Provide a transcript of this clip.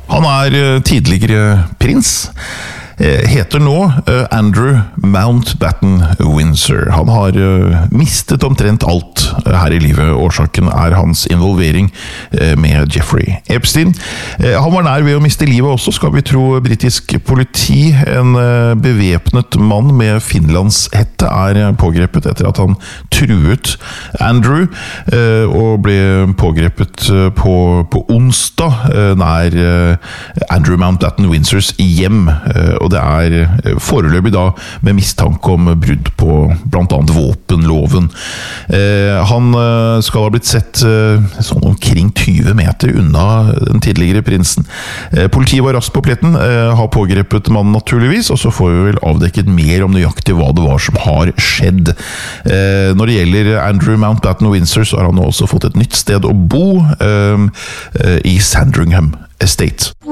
Han tidligere prins. Heter nå Andrew Mountbatten Windsor. Han har mistet omtrent alt her i livet. Årsaken hans involvering med Jeffrey Epstein. Han var nær ved å miste livet også, skal vi tro britisk politi. En bevæpnet mann med finlandshette pågrepet etter at han truet Andrew, og ble pågrepet på onsdag nær Andrew Mountbatten Windsors hjem, og det foreløpig da med mistanke om brudd på blant annet våpenloven. Han skal ha blitt sett sånn omkring 20 meter unna den tidligere prinsen. Politiet var raskt på pletten, har pågrepet mannen naturligvis, og så får vi vel avdekket mer om nøyaktig hva det var som har skjedd. Når det gjelder Andrew Mountbatten Windsor, så har han også fått et nytt sted å bo i Sandringham Estate.